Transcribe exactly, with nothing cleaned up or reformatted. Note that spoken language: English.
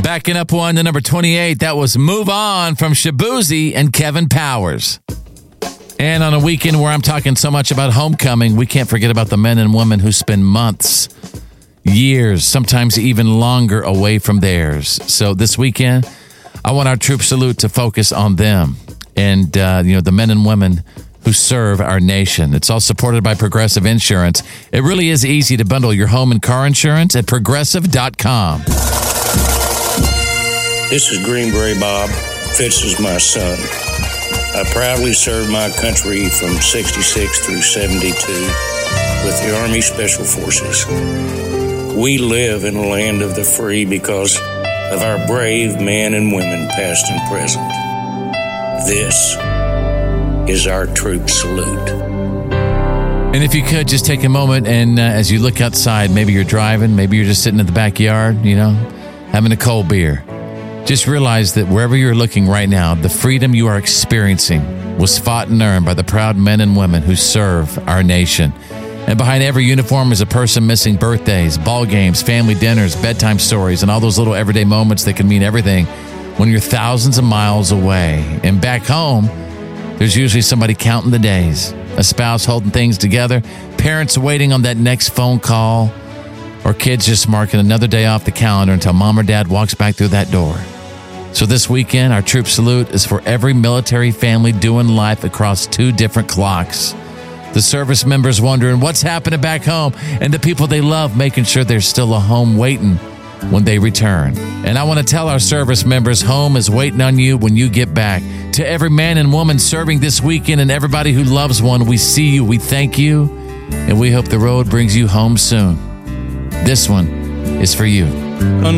Backing up one to number twenty-eight, that was Move On from Shabuzi and Kevin Powers. And on a weekend where I'm talking so much about homecoming, we can't forget about the men and women who spend months, years, sometimes even longer away from theirs. So this weekend, I want our troop salute to focus on them and, uh, you know, the men and women who serve our nation. It's all supported by Progressive Insurance. It really is easy to bundle your home and car insurance at progressive dot com. This is Green Beret Bob. Fitz is my son. I proudly served my country from sixty-six through seventy-two with the Army Special Forces. We live in a land of the free because of our brave men and women, past and present. This is our troop salute. And if you could, just take a moment and uh, as you look outside, maybe you're driving, maybe you're just sitting in the backyard, you know, having a cold beer. Just realize that wherever you're looking right now, the freedom you are experiencing was fought and earned by the proud men and women who serve our nation. And behind every uniform is a person missing birthdays, ball games, family dinners, bedtime stories, and all those little everyday moments that can mean everything when you're thousands of miles away. And back home, there's usually somebody counting the days, a spouse holding things together, parents waiting on that next phone call, or kids just marking another day off the calendar until mom or dad walks back through that door. So this weekend, our troop salute is for every military family doing life across two different clocks. The service members wondering what's happening back home, and the people they love making sure there's still a home waiting when they return. And I want to tell our service members, home is waiting on you when you get back. To every man and woman serving this weekend and everybody who loves one, we see you, we thank you, and we hope the road brings you home soon. This one is for you.